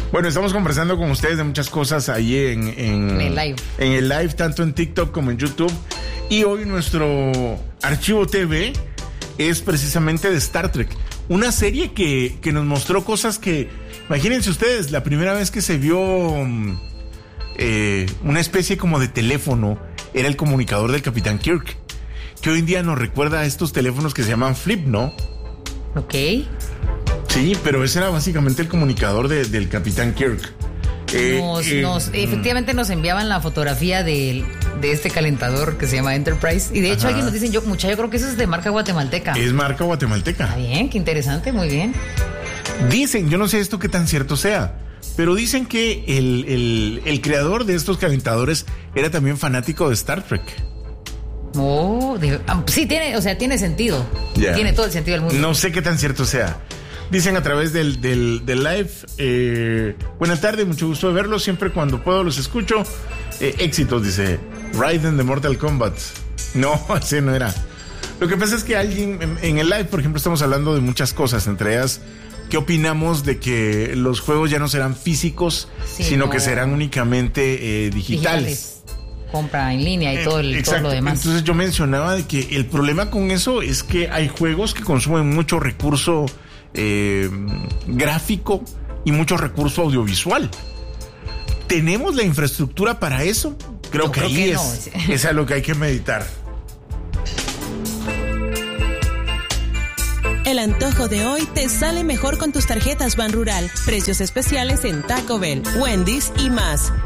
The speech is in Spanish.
Bueno, estamos conversando con ustedes de muchas cosas ahí en el live. En el live, tanto en TikTok como en YouTube. Y hoy nuestro archivo TV es precisamente de Star Trek. Una serie que nos mostró cosas que, imagínense ustedes, la primera vez que se vio una especie como de teléfono era el comunicador del Capitán Kirk, que hoy en día nos recuerda a estos teléfonos que se llaman flip, ¿no? Ok. Sí, pero ese era básicamente el comunicador del Capitán Kirk. Efectivamente nos enviaban la fotografía de este calentador que se llama Enterprise. Y de hecho alguien nos dice, yo creo que eso es de marca guatemalteca. Es marca guatemalteca. Está bien, qué interesante, muy bien. Dicen, yo no sé esto qué tan cierto sea, pero dicen que el creador de estos calentadores era también fanático de Star Trek. Sí, tiene sentido. Yeah. Tiene todo el sentido del mundo. No sé qué tan cierto sea. Dicen a través del live, buenas tardes, mucho gusto de verlos, siempre cuando puedo los escucho. Éxitos, dice Raiden de Mortal Kombat. No, ese no era. Lo que pasa es que alguien en el live, por ejemplo, estamos hablando de muchas cosas, entre ellas, ¿qué opinamos de que los juegos ya no serán físicos, sino que serán únicamente digitales? Compra en línea y todo lo demás. Entonces yo mencionaba de que el problema con eso es que hay juegos que consumen mucho recurso gráfico y mucho recurso audiovisual. ¿Tenemos la infraestructura para eso? Creo que es a lo que hay que meditar. El antojo de hoy te sale mejor con tus tarjetas Ban Rural. Precios especiales en Taco Bell, Wendy's y más.